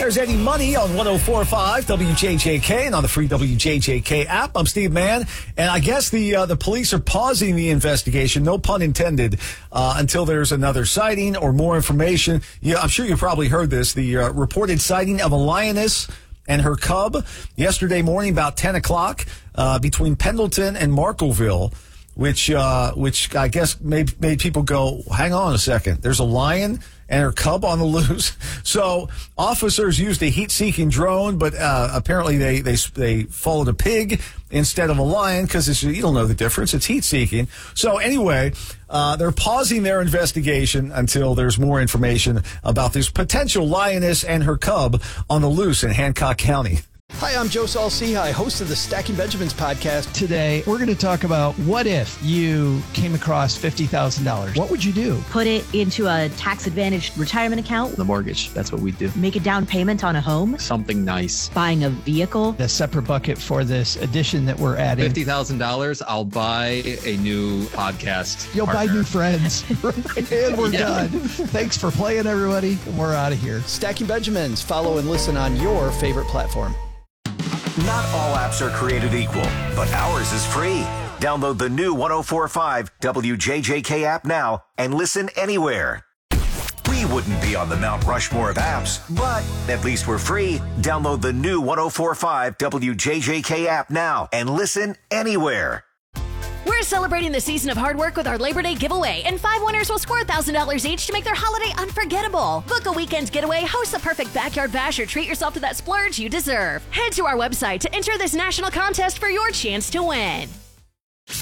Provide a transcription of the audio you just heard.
there's Eddie Money on 104.5 WJJK and on the free WJJK app. I'm Steve Mann, and I guess the police are pausing the investigation, no pun intended, until there's another sighting or more information. Yeah, I'm sure you probably heard this. The reported sighting of a lioness and her cub yesterday morning about 10 o'clock between Pendleton and Marklettville, which I guess made people go, hang on a second, there's a lion and her cub on the loose. So officers used a heat-seeking drone, but apparently they followed a pig instead of a lion because you don't know the difference. It's heat-seeking. So anyway, they're pausing their investigation until there's more information about this potential lioness and her cub on the loose in Hancock County. Hi, I'm Joe Saul-Sehy, host of the Stacking Benjamins podcast. Today, we're going to talk about what if you came across $50,000. What would you do? Put it into a tax-advantaged retirement account. The mortgage, that's what we do. Make a down payment on a home. Something nice. Buying a vehicle. A separate bucket for this addition that we're adding. $50,000, I'll buy a new podcast You'll partner. buy new friends. And we're done. Thanks for playing, everybody. We're out of here. Stacking Benjamins. Follow and listen on your favorite platform. Not all apps are created equal, but ours is free. Download the new 104.5 WJJK app now and listen anywhere. We wouldn't be on the Mount Rushmore of apps, but at least we're free. Download the new 104.5 WJJK app now and listen anywhere. We're celebrating the season of hard work with our Labor Day giveaway, and 5 winners will score $1,000 each to make their holiday unforgettable. Book a weekend getaway, host the perfect backyard bash, or treat yourself to that splurge you deserve. Head to our website to enter this national contest for your chance to win.